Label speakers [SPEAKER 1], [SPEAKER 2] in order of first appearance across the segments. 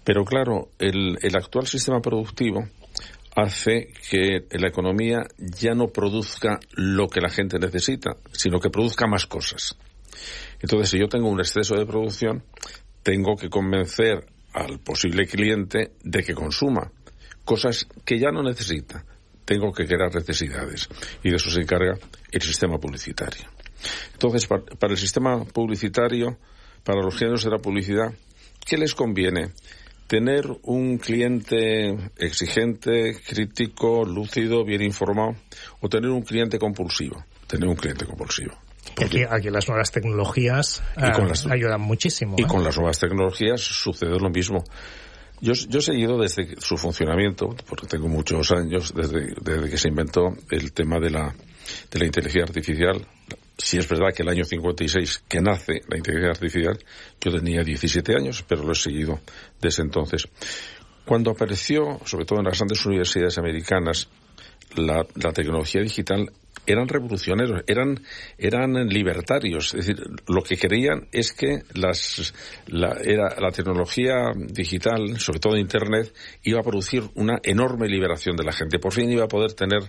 [SPEAKER 1] Pero claro, el actual sistema productivo hace que la economía ya no produzca lo que la gente necesita, sino que produzca más cosas. Entonces, si yo tengo un exceso de producción, tengo que convencer al posible cliente de que consuma cosas que ya no necesita. Tengo que crear necesidades. Y de eso se encarga el sistema publicitario. Entonces, para el sistema publicitario, para los genios de la publicidad, ¿qué les conviene? Tener un cliente exigente, crítico, lúcido, bien informado, o tener un cliente compulsivo. Tener un cliente compulsivo.
[SPEAKER 2] Aquí las nuevas tecnologías ayudan muchísimo.
[SPEAKER 1] Y con las nuevas tecnologías sucede lo mismo. Yo he seguido desde su funcionamiento, porque tengo muchos años, desde que se inventó el tema de la inteligencia artificial. Si es verdad que el año 56 que nace la inteligencia artificial, yo tenía 17 años, pero lo he seguido desde entonces. Cuando apareció, sobre todo en las grandes universidades americanas, la tecnología digital, eran revolucionarios, eran libertarios. Es decir, lo que querían es que la tecnología digital, sobre todo Internet, iba a producir una enorme liberación de la gente. Por fin iba a poder tener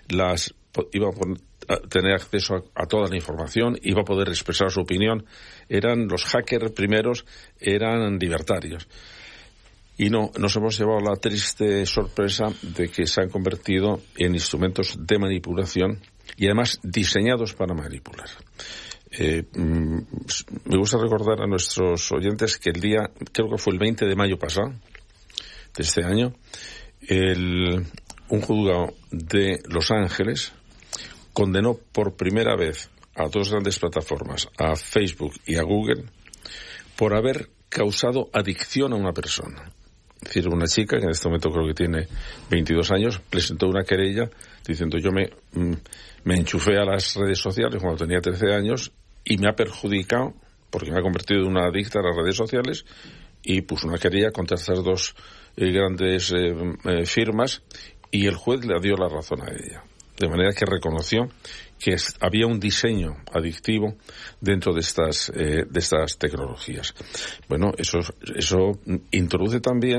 [SPEAKER 1] tener acceso a toda la información, iba a poder expresar su opinión. Los hackers primeros eran libertarios. Y nos hemos llevado la triste sorpresa de que se han convertido en instrumentos de manipulación y además diseñados para manipular. Me gusta recordar a nuestros oyentes que creo que fue el 20 de mayo pasado, de este año, un juzgado de Los Ángeles condenó por primera vez a dos grandes plataformas, a Facebook y a Google, por haber causado adicción a una persona. Es decir, una chica, que en este momento creo que tiene 22 años, presentó una querella diciendo: yo me enchufé a las redes sociales cuando tenía 13 años y me ha perjudicado porque me ha convertido en una adicta a las redes sociales, y puso una querella contra estas dos grandes firmas, y el juez le dio la razón a ella. De manera que reconoció que había un diseño adictivo dentro de estas tecnologías. Bueno, eso influye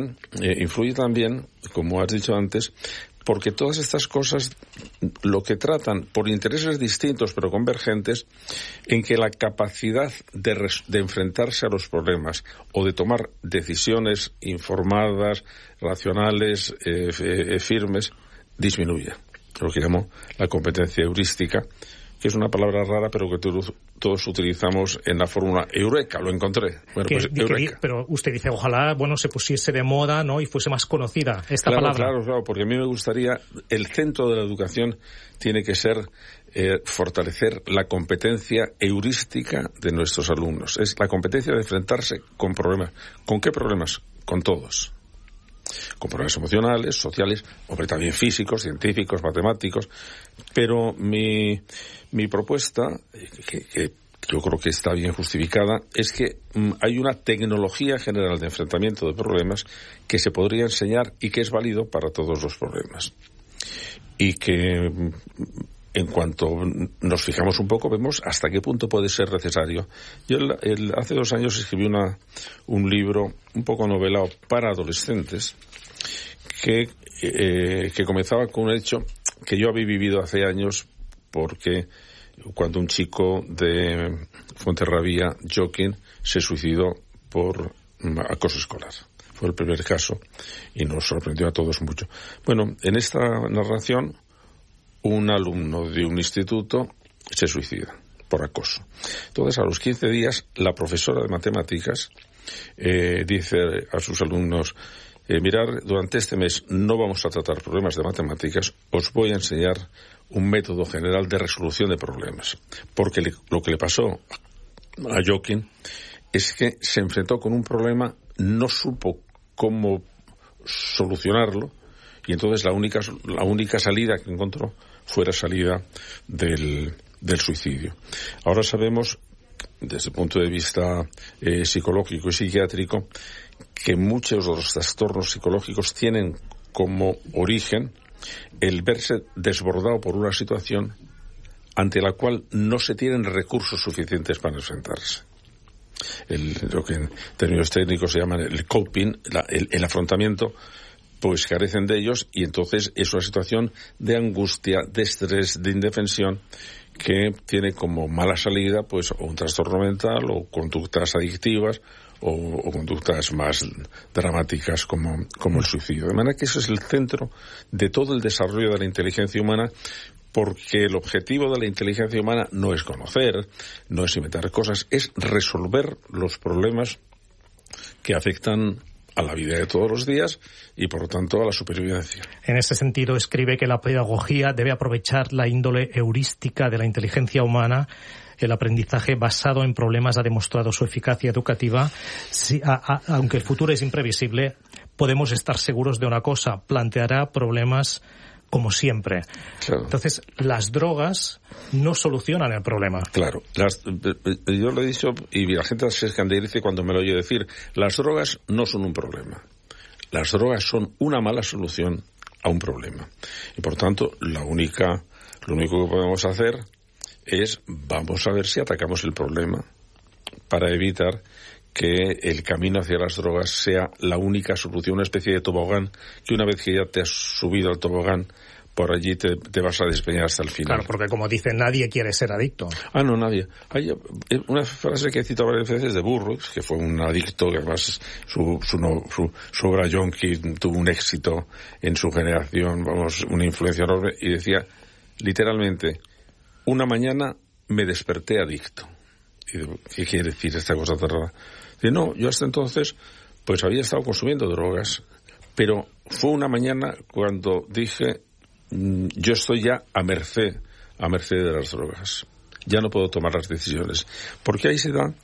[SPEAKER 1] también, como has dicho antes, porque todas estas cosas lo que tratan, por intereses distintos pero convergentes, en que la capacidad de enfrentarse a los problemas o de tomar decisiones informadas, racionales, firmes, disminuya. Lo que llamo la competencia heurística, que es una palabra rara, pero que todos utilizamos en la fórmula Eureka. Lo encontré. Bueno, pues Eureka.
[SPEAKER 2] Pero usted dice, ojalá, se pusiese de moda, ¿no?, y fuese más conocida esta palabra.
[SPEAKER 1] Claro, porque a mí me gustaría, el centro de la educación tiene que ser fortalecer la competencia heurística de nuestros alumnos. Es la competencia de enfrentarse con problemas. ¿Con qué problemas? Con todos. Con problemas emocionales, sociales, también físicos, científicos, matemáticos. Pero mi propuesta, que yo creo que está bien justificada, es que hay una tecnología general de enfrentamiento de problemas que se podría enseñar y que es válido para todos los problemas. Y que, en cuanto nos fijamos un poco, vemos hasta qué punto puede ser necesario. Yo hace 2 años escribí un libro un poco novelado para adolescentes que comenzaba con un hecho que yo había vivido hace años, porque cuando un chico de Fuenterrabía, Joaquín, se suicidó por acoso escolar. Fue el primer caso y nos sorprendió a todos mucho. Bueno, en esta narración, un alumno de un instituto se suicida por acoso. Entonces, a los 15 días, la profesora de matemáticas dice a sus alumnos: mirad, durante este mes no vamos a tratar problemas de matemáticas, os voy a enseñar un método general de resolución de problemas. Porque lo que le pasó a Joaquín es que se enfrentó con un problema, no supo cómo solucionarlo, y entonces la única salida que encontró fue la salida del suicidio. Ahora sabemos, desde el punto de vista psicológico y psiquiátrico, que muchos de los trastornos psicológicos tienen como origen el verse desbordado por una situación ante la cual no se tienen recursos suficientes para enfrentarse. lo que en términos técnicos se llama el coping, el afrontamiento, pues carecen de ellos, y entonces es una situación de angustia, de estrés, de indefensión, que tiene como mala salida pues o un trastorno mental o conductas adictivas o conductas más dramáticas como el suicidio. De manera que ese es el centro de todo el desarrollo de la inteligencia humana, porque el objetivo de la inteligencia humana no es conocer, no es inventar cosas, es resolver los problemas que afectan a la vida de todos los días y, por lo tanto, a la supervivencia.
[SPEAKER 2] En ese sentido, escribe que la pedagogía debe aprovechar la índole heurística de la inteligencia humana. El aprendizaje basado en problemas ha demostrado su eficacia educativa. Aunque el futuro es imprevisible, podemos estar seguros de una cosa: planteará problemas como siempre.
[SPEAKER 1] Claro.
[SPEAKER 2] Entonces, las drogas no solucionan el problema.
[SPEAKER 1] Claro. Yo lo he dicho y la gente se escandaliza cuando me lo oye decir. Las drogas no son un problema. Las drogas son una mala solución a un problema. Y, por tanto, lo único que podemos hacer es, vamos a ver si atacamos el problema para evitar que el camino hacia las drogas sea la única solución, una especie de tobogán, que una vez que ya te has subido al tobogán, por allí te vas a despeñar hasta el final.
[SPEAKER 2] Claro, porque como dicen, nadie quiere ser adicto.
[SPEAKER 1] No, nadie. Hay una frase que he citado varias veces de Burroughs, que fue un adicto, que además su obra Yonki tuvo un éxito en su generación, una influencia enorme, y decía, literalmente, una mañana me desperté adicto. Y digo, ¿qué quiere decir esta cosa tan rara? Dice, no, yo hasta entonces pues había estado consumiendo drogas, pero fue una mañana cuando dije, yo estoy ya a merced de las drogas. Ya no puedo tomar las decisiones. Porque ahí se da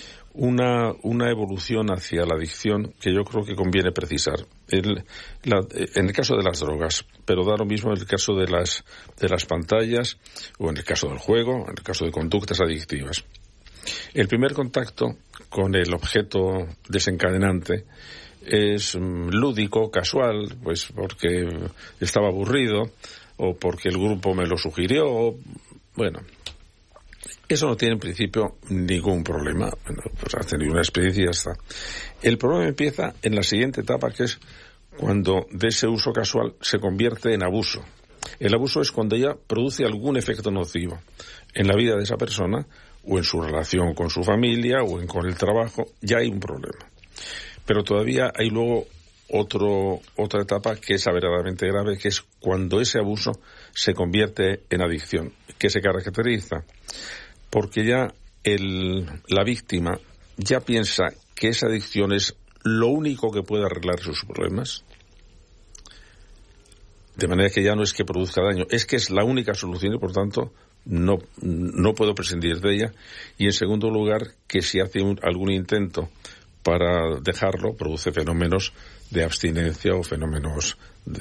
[SPEAKER 1] una evolución hacia la adicción que yo creo que conviene precisar. En el caso de las drogas, pero da lo mismo en el caso de las pantallas, o en el caso del juego, en el caso de conductas adictivas. El primer contacto con el objeto desencadenante es lúdico, casual, pues porque estaba aburrido o porque el grupo me lo sugirió. Bueno, eso no tiene en principio ningún problema. Bueno, pues has tenido una experiencia y ya está. El problema empieza en la siguiente etapa, que es cuando de ese uso casual se convierte en abuso. El abuso es cuando ya produce algún efecto nocivo en la vida de esa persona, o en su relación con su familia, o con el trabajo. Ya hay un problema. Pero todavía hay luego otra etapa que es verdaderamente grave, que es cuando ese abuso se convierte en adicción, que se caracteriza porque ya la víctima ya piensa que esa adicción es lo único que puede arreglar sus problemas, de manera que ya no es que produzca daño, es que es la única solución y por tanto no puedo prescindir de ella. Y en segundo lugar, que si hace algún intento para dejarlo, produce fenómenos de abstinencia o fenómenos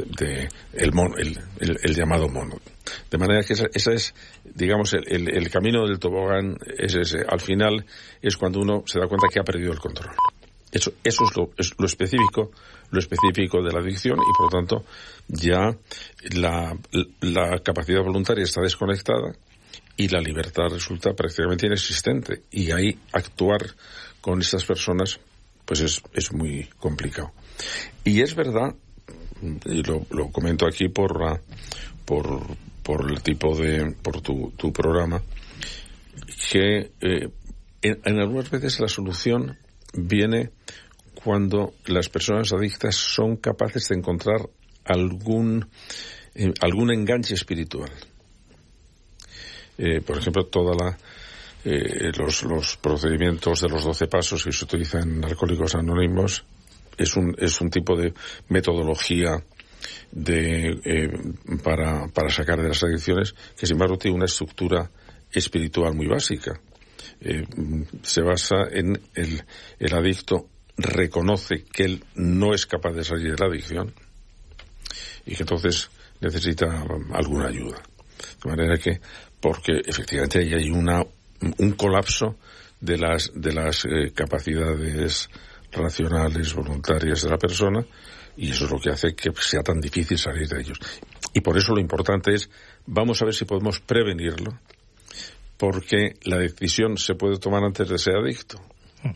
[SPEAKER 1] el llamado mono. De manera que esa es, digamos, el camino del tobogán es ese. Al final es cuando uno se da cuenta que ha perdido el control. Eso es lo específico de la adicción, y por lo tanto ya la capacidad voluntaria está desconectada y la libertad resulta prácticamente inexistente, y ahí actuar con estas personas pues es muy complicado. Y es verdad, y lo comento aquí por el tipo por tu programa, que en algunas veces la solución viene cuando las personas adictas son capaces de encontrar algún enganche espiritual. Por ejemplo, los procedimientos de los 12 pasos que se utilizan en Alcohólicos Anónimos es un tipo de metodología para sacar de las adicciones, que sin embargo tiene una estructura espiritual muy básica. Se basa en el adicto reconoce que él no es capaz de salir de la adicción y que entonces necesita alguna ayuda. De manera que, porque efectivamente ahí hay un colapso de las capacidades racionales, voluntarias de la persona, y eso es lo que hace que sea tan difícil salir de ellos. Y por eso lo importante es, vamos a ver si podemos prevenirlo, porque la decisión se puede tomar antes de ser adicto.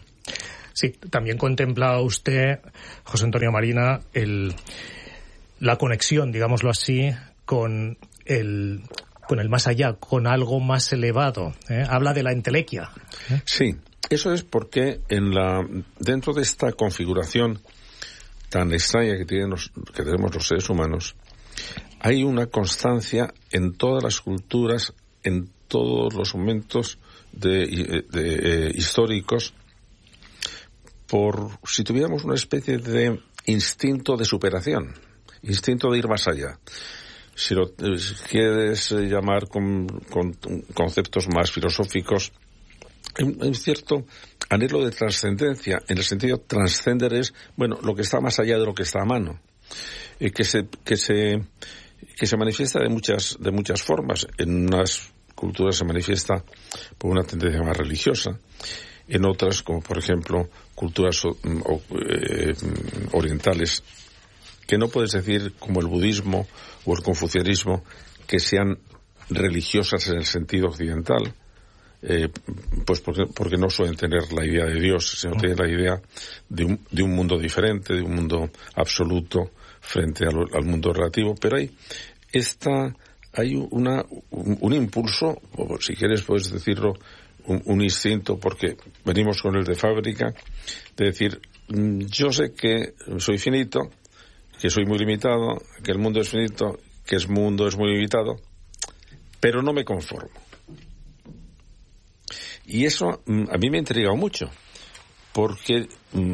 [SPEAKER 2] Sí, también contempla usted, José Antonio Marina, la conexión, digámoslo así, con el más allá, con algo más elevado. Habla de la entelequia.
[SPEAKER 1] Sí, eso es porque dentro de esta configuración tan extraña que tenemos los seres humanos, hay una constancia en todas las culturas, en todos los momentos históricos, por si tuviéramos una especie de instinto de superación, instinto de ir más allá. Si lo quieres llamar con conceptos más filosóficos, un cierto anhelo de trascendencia, en el sentido trascender es, lo que está más allá de lo que está a mano, que se manifiesta de muchas formas. En unas culturas se manifiesta por una tendencia más religiosa, en otras, como por ejemplo culturas orientales, que no puedes decir como el budismo o el confucianismo que sean religiosas en el sentido occidental, pues porque no suelen tener la idea de Dios, sino tienen la idea de un mundo diferente, de un mundo absoluto frente al mundo relativo. Pero hay un impulso, o si quieres puedes decirlo, un instinto, porque venimos con el de fábrica, de decir, yo sé que soy finito, que soy muy limitado, que el mundo es finito, que el mundo es muy limitado, pero no me conformo. Y eso a mí me ha intrigado mucho, porque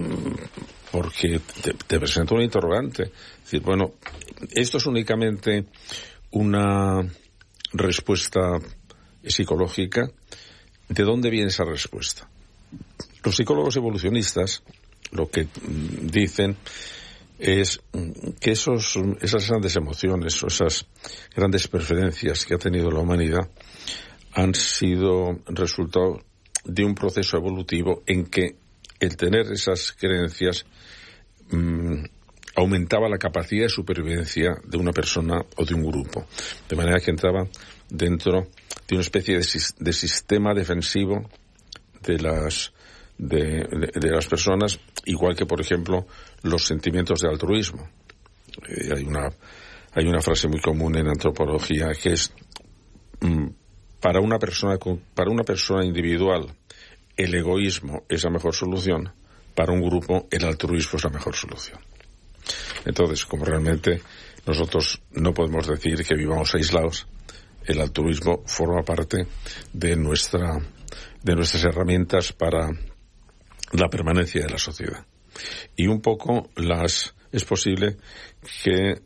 [SPEAKER 1] te presento un interrogante. Es decir, esto es únicamente una respuesta psicológica. ¿De dónde viene esa respuesta? Los psicólogos evolucionistas lo que dicen es que esas grandes emociones o esas grandes preferencias que ha tenido la humanidad han sido resultado de un proceso evolutivo en que el tener esas creencias aumentaba la capacidad de supervivencia de una persona o de un grupo, de manera que entraba dentro de una especie de sistema defensivo de las personas, igual que, por ejemplo, los sentimientos de altruismo. Hay una frase muy común en antropología que es para una persona individual el egoísmo es la mejor solución, para un grupo el altruismo es la mejor solución. Entonces, como realmente nosotros no podemos decir que vivamos aislados, el altruismo forma parte de nuestras herramientas para la permanencia de la sociedad. Y un poco es posible que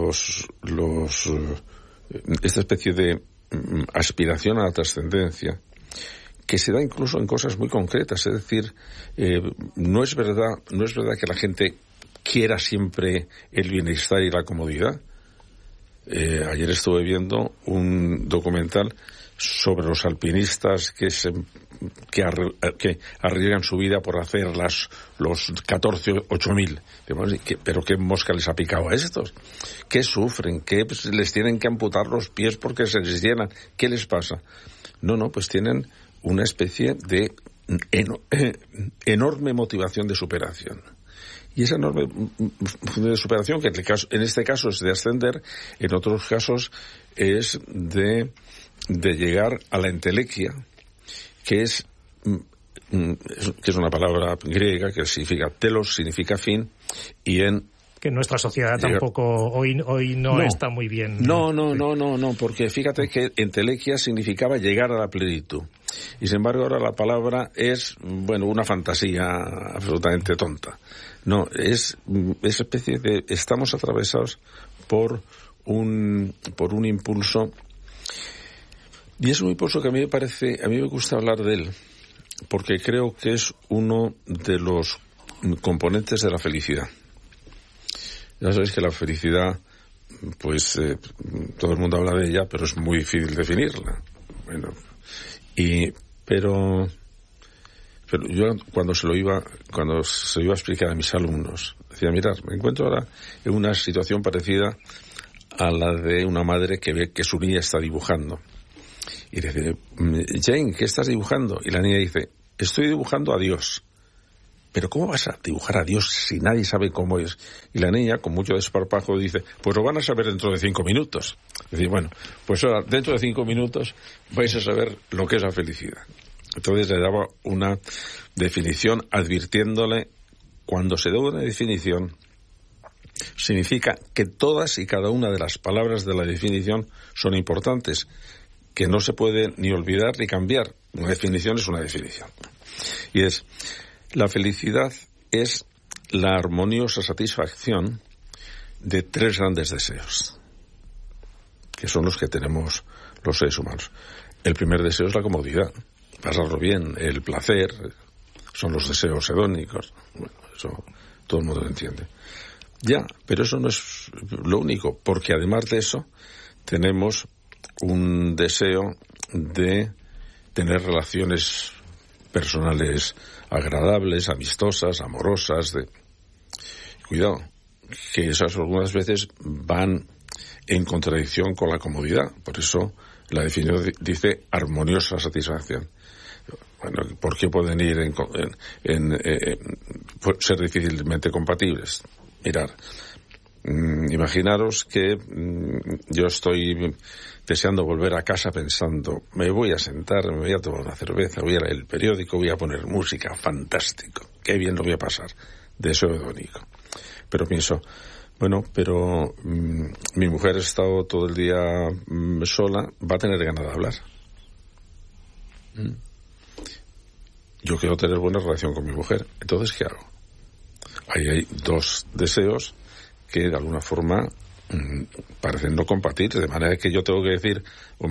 [SPEAKER 1] esta especie de aspiración a la trascendencia, que se da incluso en cosas muy concretas, es decir, no es verdad que la gente quiera siempre el bienestar y la comodidad. Ayer estuve viendo un documental sobre los alpinistas que arriesgan su vida por hacer los 14 o 8.000. Pero qué mosca les ha picado a estos. ¿Qué sufren? ¿Qué les tienen que amputar los pies porque se les llenan? ¿Qué les pasa? No, pues tienen una especie de enorme motivación de superación. Y esa enorme de superación, que en este caso es de ascender, en otros casos es de llegar a la entelequia, que es una palabra griega que significa telos, significa fin, y
[SPEAKER 2] que en nuestra sociedad tampoco hoy no está muy bien.
[SPEAKER 1] No, porque fíjate que entelequia significaba llegar a la plenitud. Y sin embargo ahora la palabra es, una fantasía absolutamente tonta. No, es especie de, estamos atravesados por un impulso, y es un impulso que a mí me gusta hablar de él, porque creo que es uno de los componentes de la felicidad. Ya sabéis que la felicidad, pues todo el mundo habla de ella, pero es muy difícil definirla. Pero yo cuando se lo iba a explicar a mis alumnos, decía, mirad, me encuentro ahora en una situación parecida a la de una madre que ve que su niña está dibujando. Y dice, Jane, ¿qué estás dibujando? Y la niña dice, estoy dibujando a Dios. pero ¿cómo vas a dibujar a Dios si nadie sabe cómo es? Y la niña, con mucho desparpajo, dice, pues lo van a saber dentro de 5 minutos. Es decir, bueno, pues ahora, dentro de 5 minutos vais a saber lo que es la felicidad. Entonces le daba una definición advirtiéndole, cuando se da una definición, significa que todas y cada una de las palabras de la definición son importantes, que no se puede ni olvidar ni cambiar. Una definición es una definición. Y es, la felicidad es la armoniosa satisfacción de 3 grandes deseos, que son los que tenemos los seres humanos. El primer deseo es la comodidad, pasarlo bien, el placer, son los deseos hedónicos. Bueno, eso todo el mundo lo entiende. Ya, pero eso no es lo único, porque además de eso tenemos un deseo de tener relaciones personales agradables, amistosas, amorosas, cuidado, que esas algunas veces van en contradicción con la comodidad. Por eso la definición dice armoniosa satisfacción. Bueno, ¿por qué pueden ir ser difícilmente compatibles? Mirad, imaginaros que yo estoy deseando volver a casa pensando, me voy a sentar, me voy a tomar una cerveza, voy a leer el periódico, voy a poner música, fantástico, qué bien lo voy a pasar, deseo hedónico. Pero pienso, bueno, pero mi mujer ha estado todo el día sola, va a tener ganas de hablar. Yo quiero tener buena relación con mi mujer, entonces ¿qué hago? Ahí hay 2 deseos que de alguna forma parecen no compatibles, de manera que yo tengo que decir, o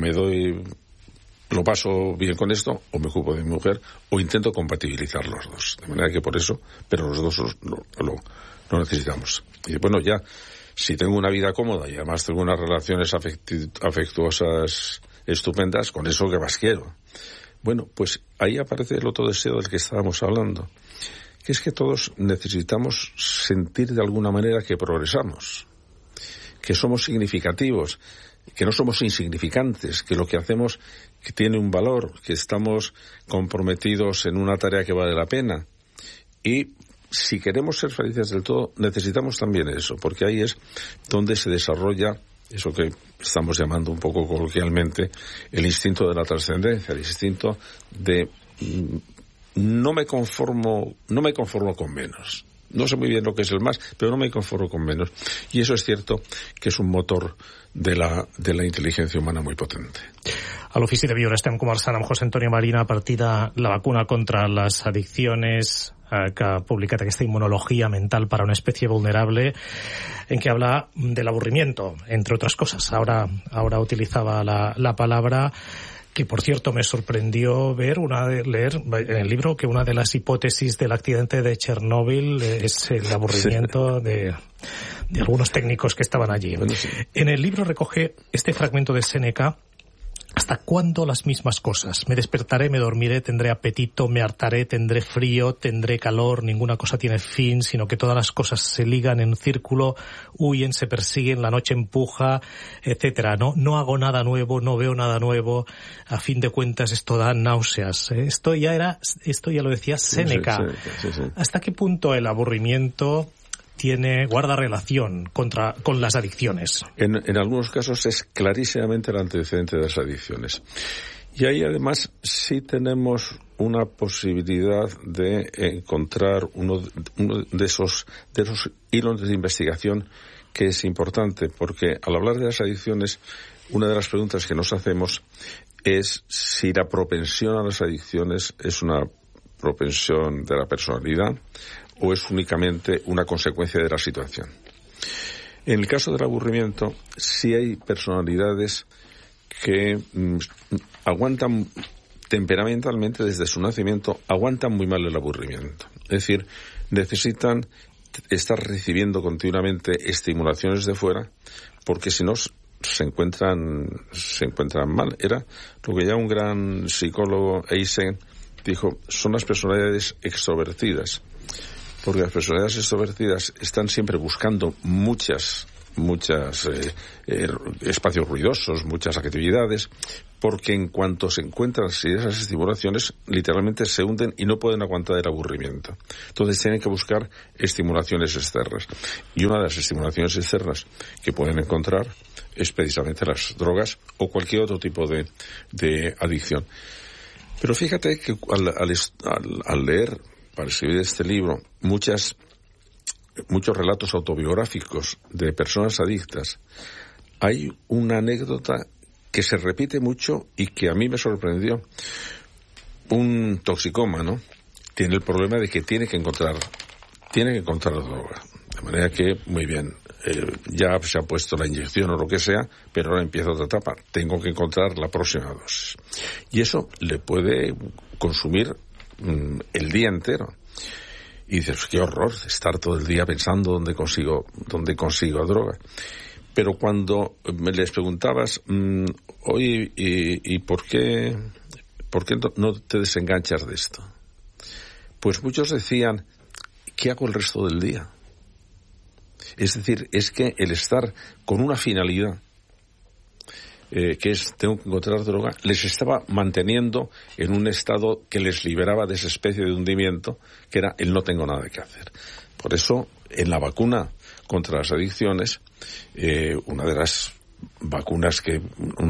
[SPEAKER 1] lo paso bien con esto, o me ocupo de mi mujer, o intento compatibilizar los 2. De manera que por eso, pero los 2 lo necesitamos. Y bueno, ya, si tengo una vida cómoda y además tengo unas relaciones afectuosas estupendas, con eso que más quiero. Bueno, pues ahí aparece el otro deseo del que estábamos hablando, que es que todos necesitamos sentir de alguna manera que progresamos, que somos significativos, que no somos insignificantes, que lo que hacemos que tiene un valor, que estamos comprometidos en una tarea que vale la pena. Y si queremos ser felices del todo, necesitamos también eso, porque ahí es donde se desarrolla eso que estamos llamando un poco coloquialmente el instinto de la trascendencia, el instinto de no me conformo con menos. No sé muy bien lo que es el más, pero no me conformo con menos. Y eso es cierto que es un motor de la inteligencia humana muy potente.
[SPEAKER 2] A l'Ofici de Viure estem conversant amb José Antonio Marina a partir de la vacuna contra las adicciones que ha publicat aquesta Inmunología mental para una especie vulnerable, en que habla del aburrimiento, entre otras cosas. Ahora utilizaba la palabra, que por cierto me sorprendió leer en el libro que una de las hipótesis del accidente de Chernóbil es el aburrimiento de algunos técnicos que estaban allí. Bueno, sí. En el libro recoge este fragmento de Séneca: ¿hasta cuándo las mismas cosas? Me despertaré, me dormiré, tendré apetito, me hartaré, tendré frío, tendré calor, ninguna cosa tiene fin, sino que todas las cosas se ligan en círculo, huyen, se persiguen, la noche empuja, etcétera. No hago nada nuevo, no veo nada nuevo, a fin de cuentas esto da náuseas. Esto ya lo decía Séneca. Sí. ¿Hasta qué punto el aburrimiento guarda relación con las adicciones?
[SPEAKER 1] En algunos casos es clarísimamente el antecedente de las adicciones. Y ahí además sí tenemos una posibilidad de encontrar uno de esos hilos de investigación que es importante, porque al hablar de las adicciones, una de las preguntas que nos hacemos es si la propensión a las adicciones es una propensión de la personalidad o es únicamente una consecuencia de la situación. En el caso del aburrimiento, sí hay personalidades que aguantan temperamentalmente desde su nacimiento, aguantan muy mal el aburrimiento. Es decir, necesitan estar recibiendo continuamente estimulaciones de fuera, porque si no se encuentran mal. Era lo que ya un gran psicólogo, Eysen, dijo, son las personalidades extrovertidas. Porque las personalidades extrovertidas están siempre buscando muchas espacios ruidosos, muchas actividades, porque en cuanto se encuentran esas estimulaciones, literalmente se hunden y no pueden aguantar el aburrimiento. Entonces tienen que buscar estimulaciones externas. Y una de las estimulaciones externas que pueden encontrar es precisamente las drogas o cualquier otro tipo de adicción. Pero fíjate que al leer, para escribir este libro, muchos relatos autobiográficos de personas adictas, hay una anécdota que se repite mucho y que a mí me sorprendió. Un toxicómano tiene el problema de que tiene que encontrar droga. De manera que, muy bien, ya se ha puesto la inyección o lo que sea, pero ahora empieza otra etapa. Tengo que encontrar la próxima dosis. Y eso le puede consumir el día entero. Y dices, qué horror estar todo el día pensando dónde consigo droga. Pero cuando me les preguntabas, oye, ¿y por qué no te desenganchas de esto? Pues muchos decían, ¿qué hago el resto del día? Es decir, es que el estar con una finalidad, que es tengo que encontrar droga, les estaba manteniendo en un estado que les liberaba de esa especie de hundimiento, que era el no tengo nada que hacer. Por eso, en la vacuna contra las adicciones, una de las vacunas que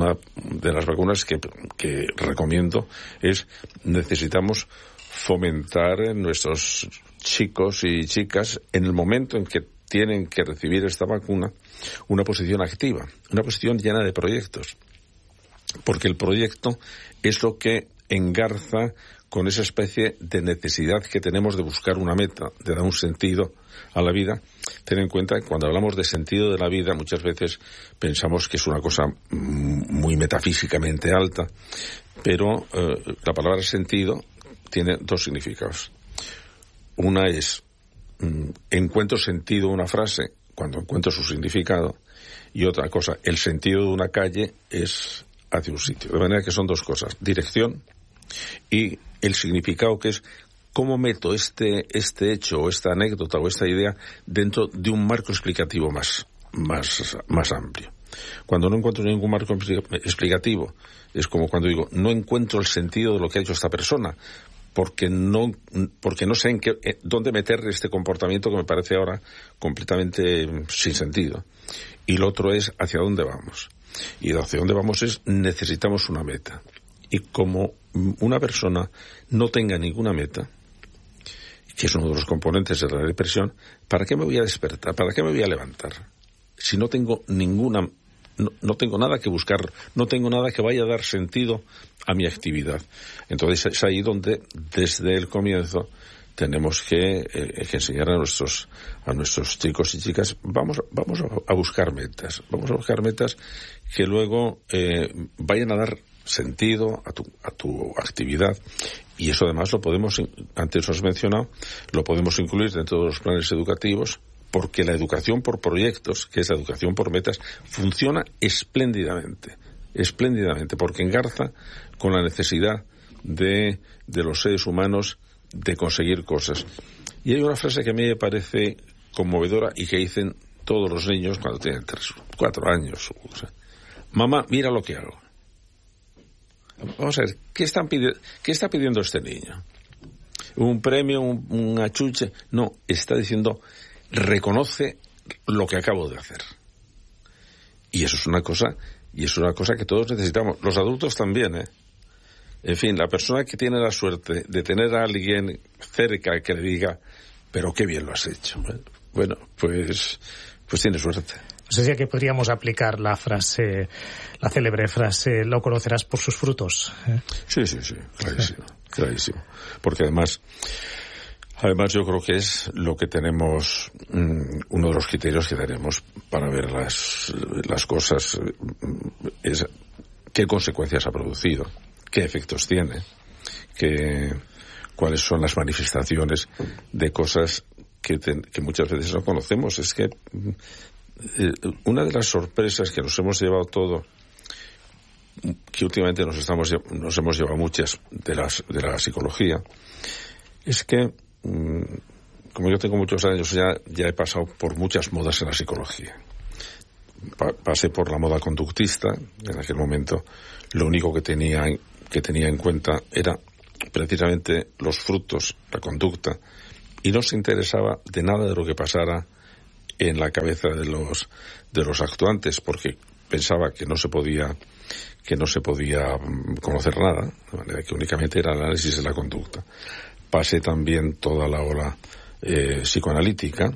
[SPEAKER 1] recomiendo es, necesitamos fomentar en nuestros chicos y chicas, en el momento en que tienen que recibir esta vacuna, una posición activa, una posición llena de proyectos, porque el proyecto es lo que engarza con esa especie de necesidad que tenemos de buscar una meta, de dar un sentido a la vida. Ten en cuenta que cuando hablamos de sentido de la vida, muchas veces pensamos que es una cosa muy metafísicamente alta, pero la palabra sentido tiene dos significados. Una es encuentro sentido a una frase cuando encuentro su significado, y otra cosa, el sentido de una calle es hacia un sitio. De manera que son dos cosas, dirección y el significado, que es cómo meto este hecho o esta anécdota o esta idea dentro de un marco explicativo más amplio. Cuando no encuentro ningún marco explicativo, es como cuando digo, no encuentro el sentido de lo que ha hecho esta persona, porque no sé dónde meter este comportamiento que me parece ahora completamente sin sentido. Y lo otro es hacia dónde vamos. Y hacia dónde vamos es, necesitamos una meta. Y como una persona no tenga ninguna meta, que es uno de los componentes de la depresión, ¿para qué me voy a despertar? ¿Para qué me voy a levantar? Si no tengo no tengo nada que buscar, no tengo nada que vaya a dar sentido a mi actividad. Entonces es ahí donde, desde el comienzo, tenemos que enseñar a nuestros chicos y chicas, vamos a buscar metas, que luego vayan a dar sentido a tu actividad. Y eso además lo podemos, antes os he mencionado, lo podemos incluir dentro de los planes educativos, porque la educación por proyectos, que es la educación por metas, funciona espléndidamente, porque engarza con la necesidad de los seres humanos de conseguir cosas. Y hay una frase que a mí me parece conmovedora y que dicen todos los niños cuando tienen 3 o 4 años. O sea, mamá, mira lo que hago. Vamos a ver, ¿qué está pidiendo este niño? ¿Un premio, una chuche? No, está diciendo, reconoce lo que acabo de hacer. Y eso es una cosa que todos necesitamos. Los adultos también, En fin, la persona que tiene la suerte de tener a alguien cerca que le diga, pero qué bien lo has hecho. Bueno, pues tiene suerte.
[SPEAKER 2] No sé si aquí podríamos aplicar la célebre frase, lo conocerás por sus frutos.
[SPEAKER 1] Sí, clarísimo. Porque además yo creo que es lo que tenemos, uno de los criterios que tenemos para ver las cosas, es qué consecuencias ha producido, qué efectos tiene, cuáles son las manifestaciones de cosas que muchas veces no conocemos. Es que una de las sorpresas que nos hemos llevado todo, que últimamente nos hemos llevado muchas de la psicología, es que como yo tengo muchos años ya he pasado por muchas modas en la psicología. pasé por la moda conductista. En aquel momento lo único que tenía en cuenta era precisamente los frutos, la conducta, y no se interesaba de nada de lo que pasara en la cabeza de los actuantes, porque pensaba que no se podía conocer nada, de manera que únicamente era el análisis de la conducta. Pasé también toda la ola psicoanalítica,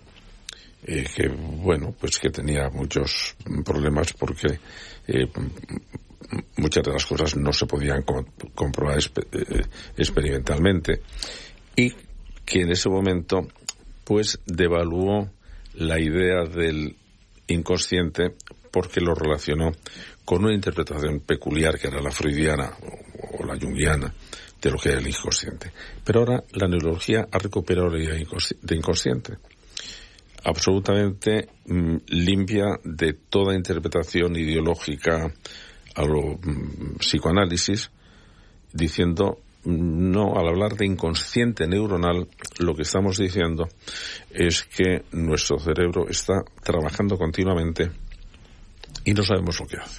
[SPEAKER 1] que tenía muchos problemas porque muchas de las cosas no se podían comprobar experimentalmente, y que en ese momento pues devaluó la idea del inconsciente, porque lo relacionó con una interpretación peculiar que era la freudiana o la junguiana de lo que era el inconsciente. Pero ahora la neurología ha recuperado la idea de inconsciente, absolutamente limpia de toda interpretación ideológica a lo psicoanálisis, diciendo no, al hablar de inconsciente neuronal, lo que estamos diciendo es que nuestro cerebro está trabajando continuamente y no sabemos lo que hace,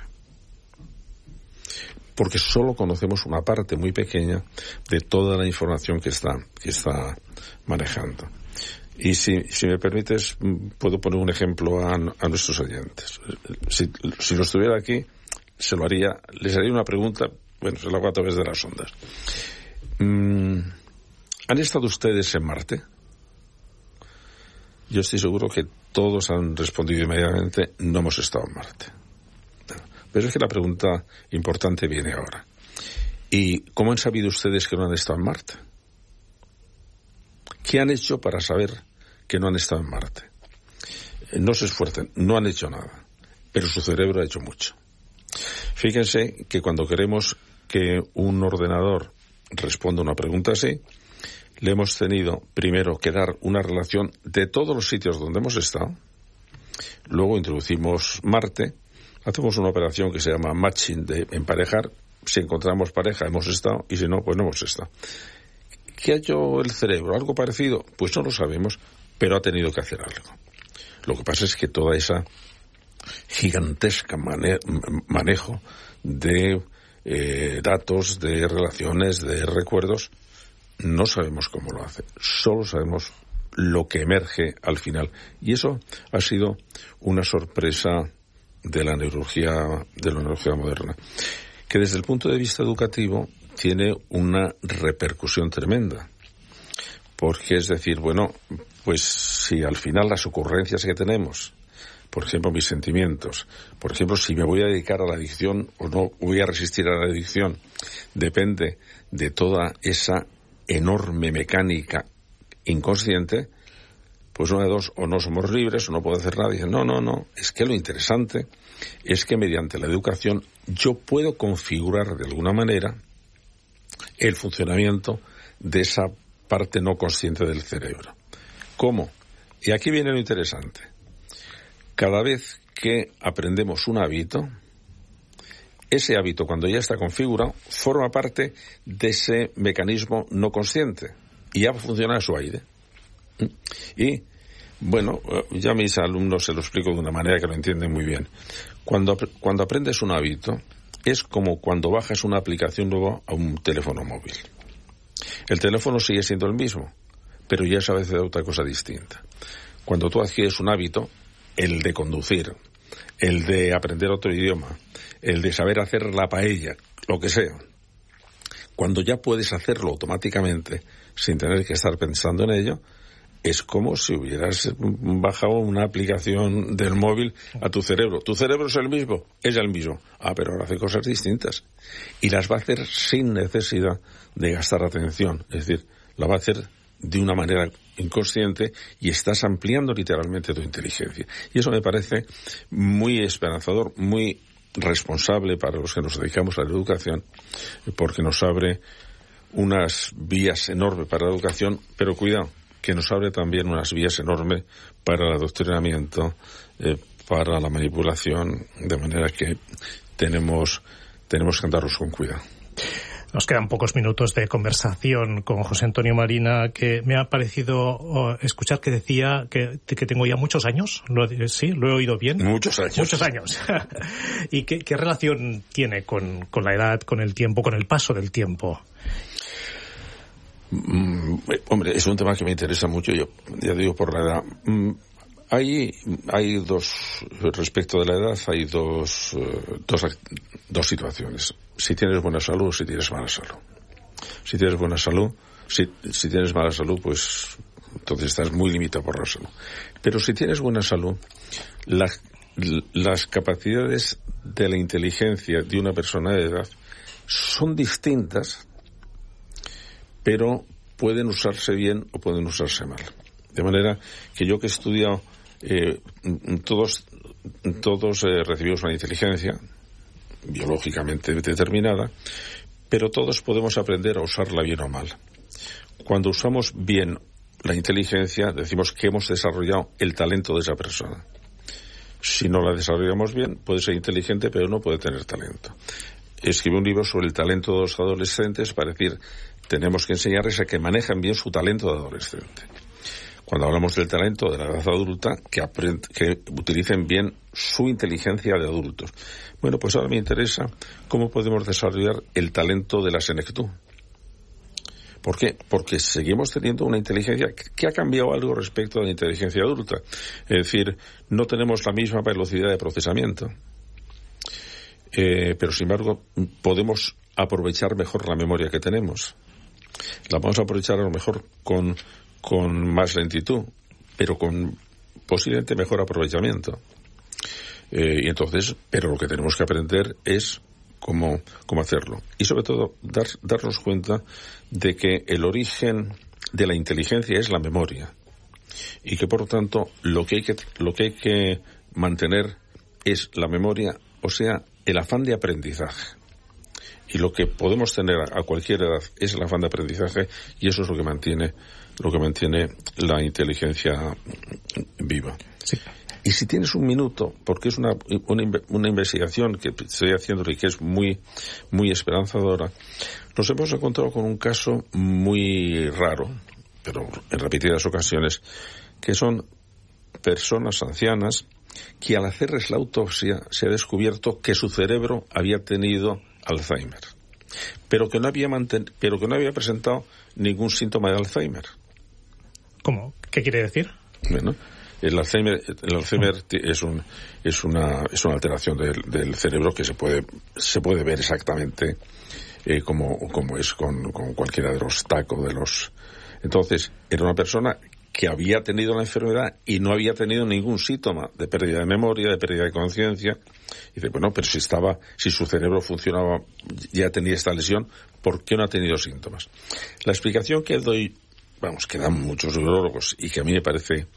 [SPEAKER 1] porque solo conocemos una parte muy pequeña de toda la información que está manejando. Y si me permites, puedo poner un ejemplo a nuestros oyentes. Si lo estuviera aquí, les haría una pregunta, se la hago a través de las ondas. ¿Han estado ustedes en Marte? Yo estoy seguro que todos han respondido inmediatamente: no hemos estado en Marte. Pero es que la pregunta importante viene ahora. ¿Y cómo han sabido ustedes que no han estado en Marte? ¿Qué han hecho para saber que no han estado en Marte? No se esfuercen, no han hecho nada, pero su cerebro ha hecho mucho. Fíjense que cuando queremos que un ordenador responda a una pregunta así, le hemos tenido primero que dar una relación de todos los sitios donde hemos estado, luego introducimos Marte, hacemos una operación que se llama matching, de emparejar. Si encontramos pareja hemos estado, y si no, pues no hemos estado. ¿Qué ha hecho el cerebro? ¿Algo parecido? Pues no lo sabemos, pero ha tenido que hacer algo. Lo que pasa es que toda esa gigantesca manejo de datos, de relaciones, de recuerdos, no sabemos cómo lo hace. Solo sabemos lo que emerge al final. Y eso ha sido una sorpresa de la neurología moderna, que desde el punto de vista educativo tiene una repercusión tremenda. Porque es decir, pues si al final las ocurrencias que tenemos, por ejemplo mis sentimientos, por ejemplo si me voy a dedicar a la adicción o no voy a resistir a la adicción, depende de toda esa enorme mecánica inconsciente, pues una de dos: o no somos libres o no puedo hacer nada. Y dicen, no, es que lo interesante es que mediante la educación yo puedo configurar de alguna manera el funcionamiento de esa parte no consciente del cerebro. ¿Cómo? Y aquí viene lo interesante. Cada vez que aprendemos un hábito, ese hábito, cuando ya está configurado, forma parte de ese mecanismo no consciente y ya funciona a su aire. Y, ya a mis alumnos se lo explico de una manera que lo entienden muy bien. Cuando aprendes un hábito, es como cuando bajas una aplicación nueva a un teléfono móvil. El teléfono sigue siendo el mismo, pero ya sabes de otra cosa distinta. Cuando tú adquieres un hábito, el de conducir, el de aprender otro idioma, el de saber hacer la paella, lo que sea, cuando ya puedes hacerlo automáticamente sin tener que estar pensando en ello, es como si hubieras bajado una aplicación del móvil a tu cerebro. ¿Tu cerebro es el mismo? Es el mismo. Pero ahora hace cosas distintas. Y las va a hacer sin necesidad de gastar atención. Es decir, la va a hacer de una manera inconsciente y estás ampliando literalmente tu inteligencia. Y eso me parece muy esperanzador, muy responsable para los que nos dedicamos a la educación, porque nos abre unas vías enormes para la educación, pero cuidado, que nos abre también unas vías enormes para el adoctrinamiento, para la manipulación, de manera que tenemos que andarnos con cuidado.
[SPEAKER 2] Nos quedan pocos minutos de conversación con José Antonio Marina, que me ha parecido escuchar que decía que tengo ya muchos años. ¿Sí? ¿Lo he oído bien?
[SPEAKER 1] Muchos años.
[SPEAKER 2] Muchos años. ¿Y qué relación tiene con la edad, con el tiempo, con el paso del tiempo?
[SPEAKER 1] Hombre, es un tema que me interesa mucho, yo ya digo por la edad. Hay dos, respecto de la edad, hay dos situaciones. Si tienes buena salud o si tienes mala salud. Si tienes buena salud, si tienes mala salud, pues entonces estás muy limitado por la salud. Pero si tienes buena salud, las capacidades de la inteligencia de una persona de edad son distintas, pero pueden usarse bien o pueden usarse mal. De manera que yo que he estudiado, todos recibimos una inteligencia biológicamente determinada, pero todos podemos aprender a usarla bien o mal. Cuando usamos bien la inteligencia, decimos que hemos desarrollado el talento de esa persona. Si no la desarrollamos bien, puede ser inteligente, pero no puede tener talento. Escribí un libro sobre el talento de los adolescentes para decir, tenemos que enseñarles a que manejan bien su talento de adolescente. Cuando hablamos del talento de la edad adulta, que utilicen bien su inteligencia de adultos. Bueno, pues ahora me interesa cómo podemos desarrollar el talento de la senectud. ¿Por qué? Porque seguimos teniendo una inteligencia que ha cambiado algo respecto a la inteligencia adulta. Es decir, no tenemos la misma velocidad de procesamiento. Pero sin embargo, podemos aprovechar mejor la memoria que tenemos. La podemos aprovechar a lo mejor con más lentitud, pero con posiblemente mejor aprovechamiento. Y entonces, pero lo que tenemos que aprender es cómo hacerlo. Y sobre todo, darnos cuenta de que el origen de la inteligencia es la memoria. Y que por lo tanto, lo que hay que mantener es la memoria, o sea, el afán de aprendizaje. Y lo que podemos tener a cualquier edad es el afán de aprendizaje, y eso es lo que mantiene la inteligencia viva.
[SPEAKER 2] Sí.
[SPEAKER 1] Y si tienes un minuto, porque es una investigación que estoy haciendo y que es muy, muy esperanzadora, nos hemos encontrado con un caso muy raro, pero en repetidas ocasiones, que son personas ancianas que al hacerles la autopsia se ha descubierto que su cerebro había tenido Alzheimer, pero que no había presentado ningún síntoma de Alzheimer.
[SPEAKER 2] ¿Cómo? ¿Qué quiere decir?
[SPEAKER 1] Bueno, el Alzheimer es una alteración del cerebro que se puede ver exactamente como es con cualquiera de los TAC. Entonces, era una persona que había tenido la enfermedad y no había tenido ningún síntoma de pérdida de memoria, de pérdida de conciencia. Y dice, bueno, pero si su cerebro funcionaba, ya tenía esta lesión, ¿por qué no ha tenido síntomas? La explicación que doy, que dan muchos neurólogos y que a mí me parece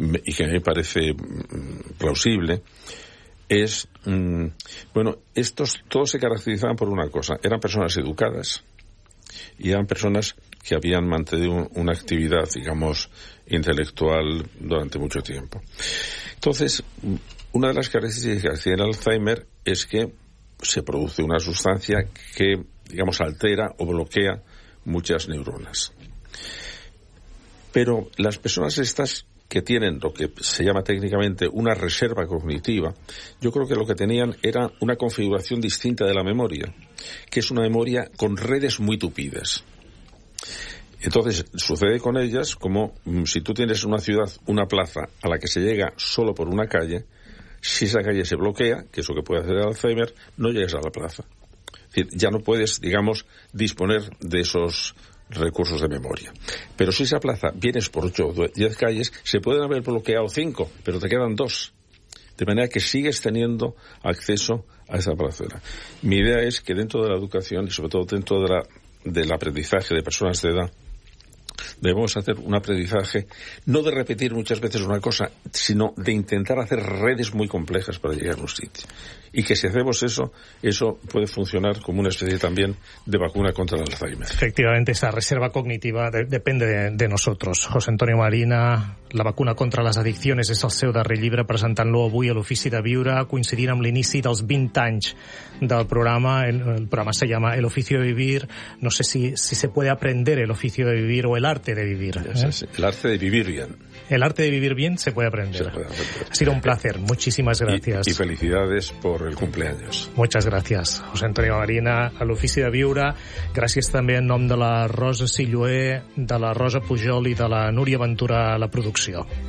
[SPEAKER 1] plausible, es, estos todos se caracterizaban por una cosa: eran personas educadas y eran personas que habían mantenido una actividad, digamos, intelectual durante mucho tiempo. Entonces, una de las características del Alzheimer es que se produce una sustancia que, digamos, altera o bloquea muchas neuronas. Pero las personas estas que tienen lo que se llama técnicamente una reserva cognitiva, yo creo que lo que tenían era una configuración distinta de la memoria, que es una memoria con redes muy tupidas. Entonces, sucede con ellas como si tú tienes en una ciudad una plaza a la que se llega solo por una calle. Si esa calle se bloquea, que es lo que puede hacer el Alzheimer, no llegas a la plaza. Es decir, ya no puedes, digamos, disponer de esos recursos de memoria. Pero si esa plaza vienes por 8 o 10 calles, se pueden haber bloqueado 5, pero te quedan 2. De manera que sigues teniendo acceso a esa plazuela. Mi idea es que dentro de la educación, y sobre todo dentro del aprendizaje de personas de edad, Debemos hacer un aprendizaje, no de repetir muchas veces una cosa, sino de intentar hacer redes muy complejas para llegar a un sitio. Y que si hacemos eso puede funcionar como una especie también de vacuna contra el Alzheimer.
[SPEAKER 2] Efectivamente, esa reserva cognitiva depende de nosotros. José Antonio Marina, la vacuna contra les addiccions és el seu darrer llibre, presentant-lo avui a l'Ofici de Viure, coincidint amb l'inici dels 20 anys del programa. El programa se llama El Oficio de Vivir. No sé si se puede aprender el oficio de vivir o el arte de vivir.
[SPEAKER 1] El arte de vivir bien.
[SPEAKER 2] El arte de vivir bien se puede aprender.
[SPEAKER 1] Se puede aprender.
[SPEAKER 2] Ha sido un placer. Muchísimas gracias.
[SPEAKER 1] Y felicidades por el cumpleaños.
[SPEAKER 2] Muchas gracias, José Antonio Marina, a l'Ofici de Viure. Gràcies també en nom de la Rosa Silloé, de la Rosa Pujol i de la Núria Ventura a la producció.